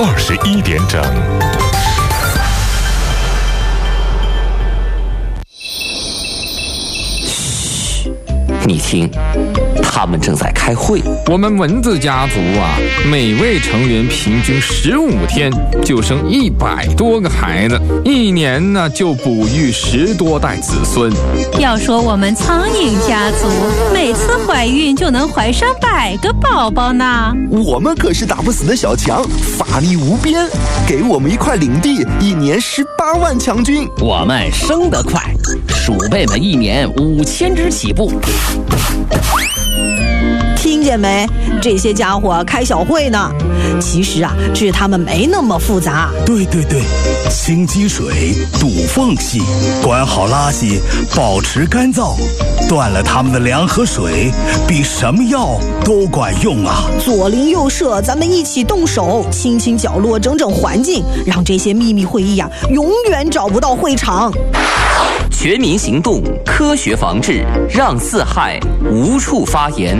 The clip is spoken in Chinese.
21点整。 你听，他们正在开会。 我们蚊子家族啊，每位成员平均15天就生100多个孩子，1年呢就哺育10多代子孙。 要说我们苍蝇家族，每次怀孕就能怀上100个宝宝呢。 我们可是打不死的小强，法力无边，给我们一块领地，1年18万强军。 我们生得快，鼠辈们1年5000只起步。 听见没？这些家伙开小会呢。其实啊，治他们没那么复杂。 对，清积水，堵缝隙，管好垃圾，保持干燥。断了他们的粮和水，比什么药都管用啊！ 左邻右舍，咱们一起动手，清清角落，整整环境，让这些秘密会议啊，永远找不到会场。 全民行动，科学防治，让四害无处发言。